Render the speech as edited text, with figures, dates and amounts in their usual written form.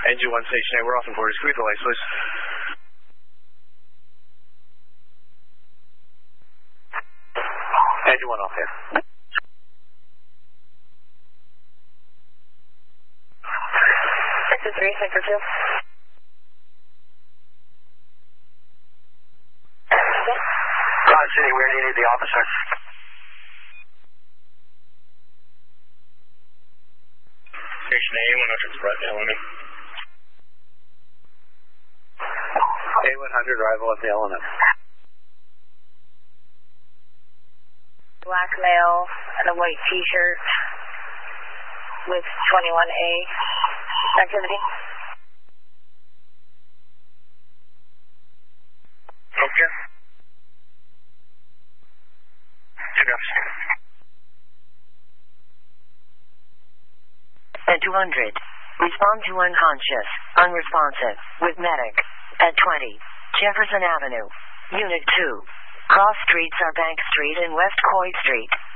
Engine 1 station A, we're off in Borders. Can we have the lights, please? Engine 1 off here. This is 3, Sector 2. Rod City, where do you need the officer? Station A, 100 right element. A100 arrival at the element. Black male and a white t-shirt with 21A activity. Okay. At 200, respond to unconscious, unresponsive, with medic. At 20, Jefferson Avenue, Unit 2. Cross streets are Bank Street and West Coy Street.